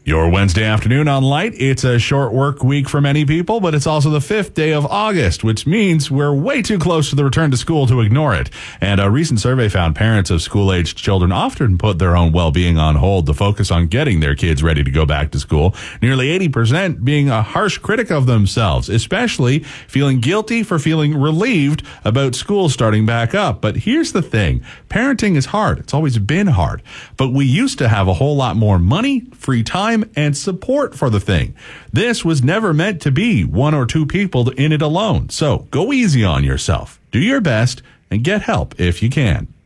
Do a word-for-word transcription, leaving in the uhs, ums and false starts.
Your Wednesday afternoon on Light. It's a short work week for many people, but it's also the fifth day of August, which means we're way too close to the return to school to ignore it. And a recent survey found parents of school-aged children often put their own well-being on hold to focus on getting their kids ready to go back to school, nearly eighty percent being a harsh critic of themselves, especially feeling guilty for feeling relieved about school starting back up. But here's the thing. Parenting is hard. It's always been hard. But we used to have a whole lot more money, free time, and support for the thing. This was never meant to be one or two people in it alone. So go easy on yourself. Do your best and get help if you can.